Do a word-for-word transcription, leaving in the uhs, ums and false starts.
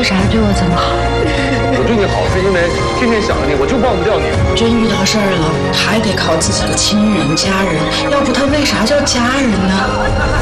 为啥对我这么好？ 我对你好是因为天天想着你，我就忘不掉你。 真遇到事儿了，还得靠自己的亲人家人，要不他为啥叫家人呢？